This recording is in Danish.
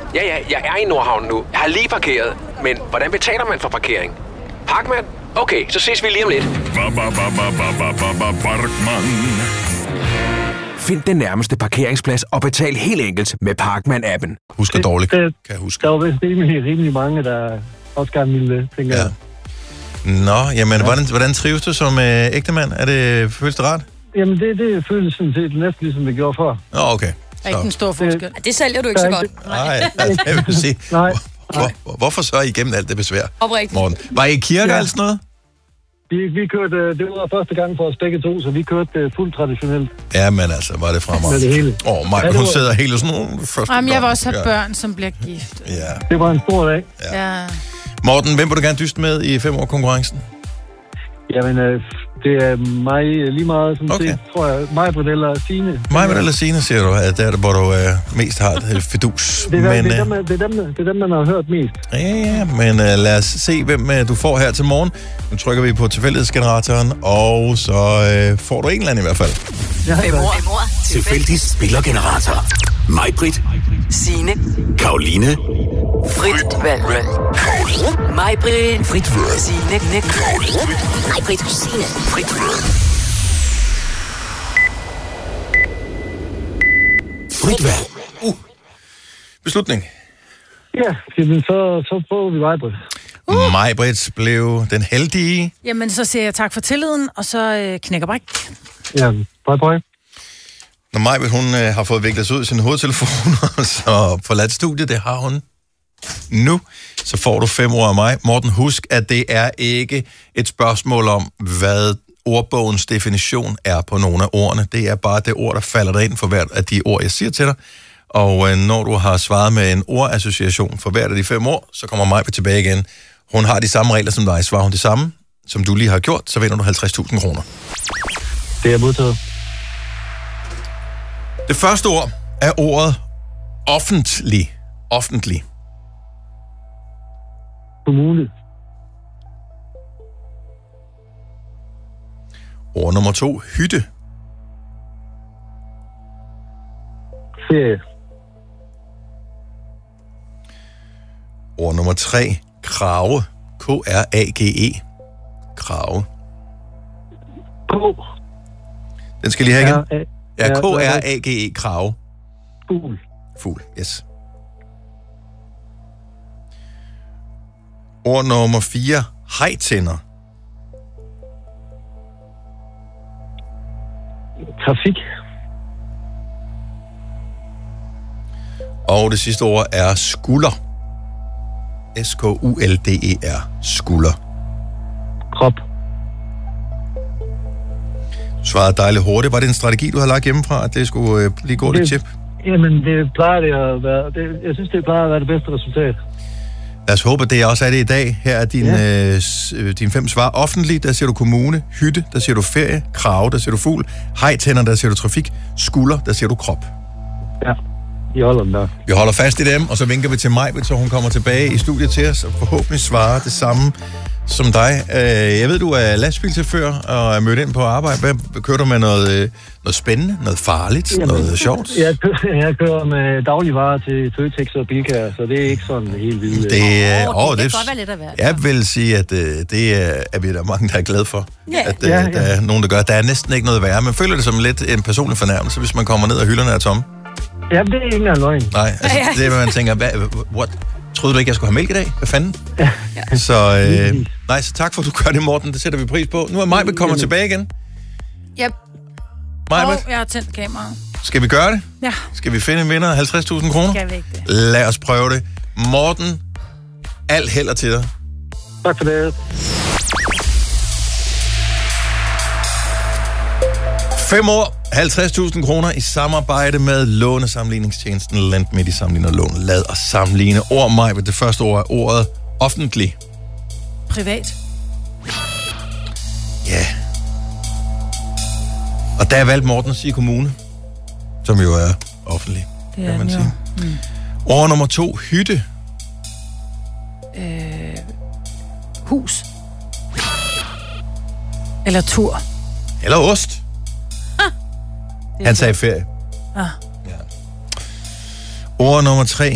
Ja, jeg er i Nordhavn nu. Jeg har lige parkeret. Men hvordan betaler man for parkering? Parkmand? Okay, så ses vi lige om lidt. Find den nærmeste parkeringsplads og betal helt enkelt med Parkman-appen. Husker dårligt, kan jeg huske. Der var vist rimelig mange, der også gerne ville, tænker jeg. Nå, jamen, hvordan trives du som ægtemand? Føles det rart? Jamen, det føles sådan set næsten ligesom det gjorde før. Nå, okay. Er ikke en stor forskel. Det sælger du ikke så godt. Nej, jeg vil sige. Nej. Hvorfor så igennem alt det besvær? Oprigtigt. Morten. Var I i kirke eller sådan noget? Vi kørte, det var første gang for os begge to, så vi kørte fuldt traditionelt. Ja, men altså, var det fremragende. Med det hele. Maj, hun sidder helt sådan nogle første Jamen, jeg vil gang. også have børn, som bliver gift. Ja. Det var en stor dag. Ja. Morten, hvem vil du gerne dyste med i 5 år konkurrencen? Jamen, det er mig lige meget, som Okay. det, tror jeg. Mig, Britt eller Signe. Mig eller Signe, siger du, at det er det, hvor du mest har et fidus. Det er dem, man har hørt mest. Ja, men lad os se, hvem du får her til morgen. Nu trykker vi på tilfældighedsgeneratoren, og så får du en eller anden i hvert fald. Ja, 5 år. Tilfældig spillergenerator. Maj-Brit. Signe. Karoline. Fritvalg. Maj-Brit. Fritvalg. Signe. Maj-Brit. Signe. Fritvalg. Fritvalg. Beslutning. Ja, så prøver vi Maj-Brit. Maj-Brit blev den heldige. Jamen, så siger jeg tak for tilliden, og så knækker bræk. Ja, bye. Når Maj-Brit, hun har fået viklet sig ud i sin hovedtelefon, og så forladt studiet, det har hun nu, så får du 5 ord af mig. Morten, husk, at det er ikke et spørgsmål om, hvad ordbogens definition er på nogle af ordene. Det er bare det ord, der falder dig ind for hvert af de ord, jeg siger til dig. Og når du har svaret med en ordassociation for hvert af de 5 ord, så kommer Maj-Brit tilbage igen. Hun har de samme regler som dig. Svarer hun det samme, som du lige har gjort, så vinder du 50.000 kroner. Det er modtaget. Det første ord er ordet offentlig. Offentlig. Kommune. Ord nummer 2, hytte. Ferie. Ord nummer 3, krage. K-R-A-G-E. Krage. På. Den skal lige have igen. Ja, Ja, K-R-A-G-E. Krage. Fugl. Fugl, yes. Ord nummer 4, hejtænder. Trafik. Og det sidste ord er skulder. S-K-U-L-D-E-R. Skulder. Krop. Du svarede dejligt hurtigt. Var det en strategi, du har lagt hjemmefra, at det skulle lige gå lidt tip? Jamen, det plejer det at være. Jeg synes, det plejer at være det bedste resultat. Lad os håbe, at det også er det i dag. Her er din 5 svar. Offentlig, der siger du kommune. Hytte, der siger du ferie. Krage, der siger du fugl. Hejtænder, der siger du trafik. Skulder, der siger du krop. Ja, vi holder den der. Vi holder fast i dem, og så vinker vi til Maj-Brit, så hun kommer tilbage i studiet til os, og forhåbentlig svarer det samme som dig. Jeg ved, du er lastbilchauffør og er mødt ind på arbejde. Hvad kører du med noget spændende, noget farligt, noget sjovt? Jeg kører med dagligvarer til Føtex og Bilka, så det er ikke sådan helt vildt. Det kan godt være lidt af hvert. Jeg vil sige, at det er vi der mange, der er glade for. Ja. At der er nogen, der gør. Der er næsten ikke noget værre. Man føler det som lidt en personlig fornærmelse, hvis man kommer ned og hylderne er tomme. Ja, det er ikke engang løgn. Nej, altså, det er, hvad man tænker, what? Troede du ikke, jeg skulle have mælk i dag? Hvad fanden? Ja. Så tak for, at du gør det, Morten. Det sætter vi pris på. Nu er Maj-Brit kommer tilbage igen. Yep. Maj-Brit, Jeg har tændt kameraet. skal vi gøre det? Ja. Skal vi finde en vinder af 50.000 kroner? Skal vi ikke det? Lad os prøve det. Morten, alt held til dig. Tak for det. 5 år, 50.000 kroner i samarbejde med lånesamligningstjenesten Lendme. De sammenligner lån. Lad os sammenligne ord. Maj-Brit, det første ord er ordet offentlig. Privat. Ja. Og der er valgt Morten at sige kommune, som jo er offentlig, Det kan er man den sige. jo. Ord nummer 2, hytte. Hus. Eller tur. Eller ost. Han sagde ferie. Ah. Ja. Ord nummer 3,